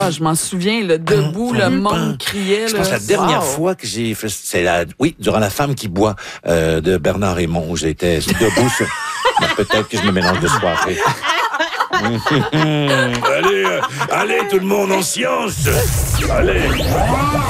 Je m'en souviens, là, debout, le monde criait. Je pense que la dernière fois que j'ai fait, durant La femme qui boit de Bernard Raymond, où j'étais debout sur... Peut-être que je me mélange de soirée. Allez, tout le monde en science. Allez.